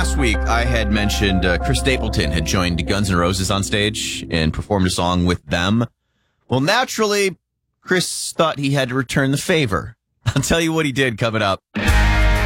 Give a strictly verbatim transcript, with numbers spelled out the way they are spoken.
last week, I had mentioned uh, Chris Stapleton had joined Guns N' Roses on stage and performed a song with them. Well, naturally, Chris thought he had to return the favor. I'll tell you what he did coming up.